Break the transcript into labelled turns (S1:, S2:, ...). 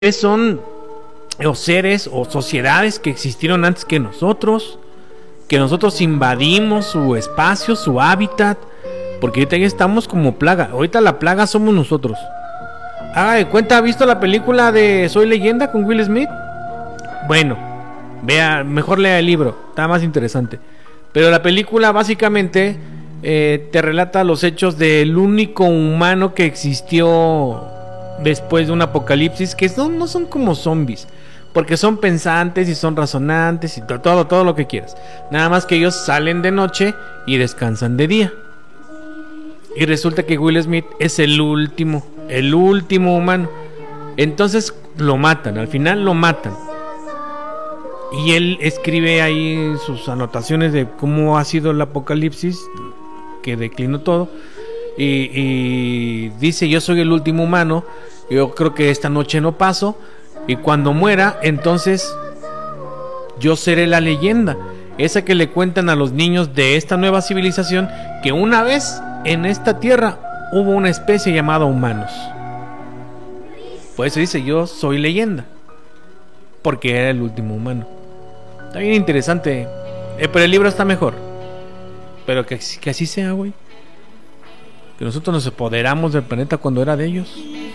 S1: son o seres o sociedades que existieron antes que nosotros invadimos su espacio, su hábitat, porque ahorita ya estamos como plaga. Ahorita la plaga somos nosotros. Haga de cuenta, ¿ha visto la película de Soy Leyenda con Will Smith? Bueno, vea, mejor lea el libro, está más interesante. Pero la película básicamente te relata los hechos del único humano que existió después de un apocalipsis, que no son como zombies, porque son pensantes y son razonantes y todo lo que quieras. Nada más que ellos salen de noche y descansan de día. Y resulta que Will Smith es el último humano. Entonces lo matan, al final lo matan. Y él escribe ahí sus anotaciones de cómo ha sido el apocalipsis, que declinó todo. Y dice: yo soy el último humano, yo creo que esta noche no paso, y cuando muera, entonces yo seré la leyenda, esa que le cuentan a los niños de esta nueva civilización, que una vez en esta tierra hubo una especie llamada humanos. Por eso dice: yo soy leyenda, porque era el último humano. Está bien interesante, pero el libro está mejor. Pero que así sea, güey. Que nosotros nos apoderamos del planeta cuando era de ellos.